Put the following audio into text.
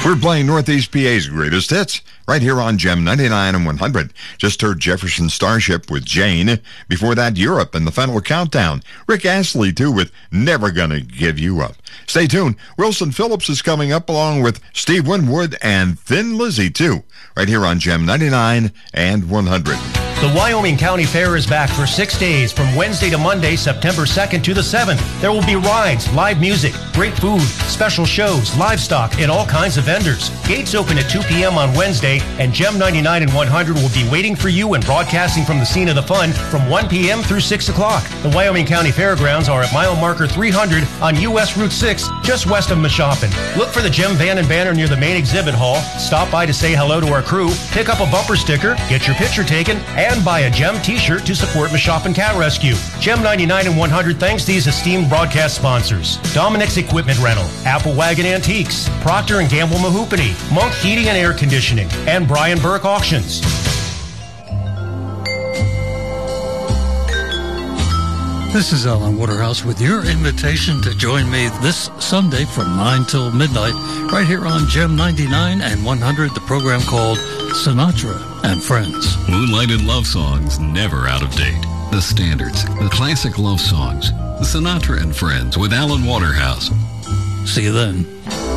We're playing Northeast PA's greatest hits right here on Gem 99 and 100. Just heard Jefferson Starship with Jane. Before that, Europe and the Final Countdown. Rick Astley, too, with Never Gonna Give You Up. Stay tuned. Wilson Phillips is coming up along with Steve Winwood and Thin Lizzy, too, right here on Gem 99 and 100. The Wyoming County Fair is back for 6 days from Wednesday to Monday, September 2nd to the 7th. There will be rides, live music, great food, special shows, livestock, and all kinds of vendors. Gates open at 2 p.m. on Wednesday, and Gem 99 and 100 will be waiting for you and broadcasting from the scene of the fun from 1 p.m. through 6 o'clock. The Wyoming County Fairgrounds are at mile marker 300 on U.S. Route 6, just west of Mashopin. Look for the Gem van and banner near the main exhibit hall. Stop by to say hello to our crew, pick up a bumper sticker, get your picture taken, and buy a Gem t-shirt to support Mashopin Cat Rescue. Gem 99 and 100 thanks these esteemed broadcast sponsors: Dominic's Equipment Rental, Apple Wagon Antiques, Procter & Gamble Mahoopany, Monk Heating and Air Conditioning, and Brian Burke Auctions. This is Alan Waterhouse with your invitation to join me this Sunday from 9 till midnight right here on Gem 99 and 100, the program called Sinatra and Friends. Moonlighted love songs never out of date. The standards, the classic love songs. Sinatra and Friends with Alan Waterhouse. See you then.